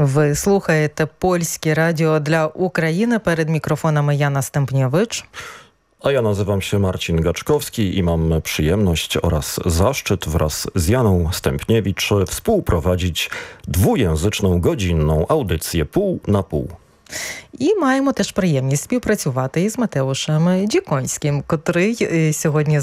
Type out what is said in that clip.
Ви слухаєте Польське радіо для України. Перед мікрофонами Jana Stępniewicz. A ja nazywam się Marcin Gaczkowski i mam przyjemność oraz zaszczyt wraz z Janą Stępniewicz współprowadzić dwujęzyczną godzinną audycję pół na pół. І маємо теж приємність співпрацювати із Матеушем Діконським, котрий сьогодні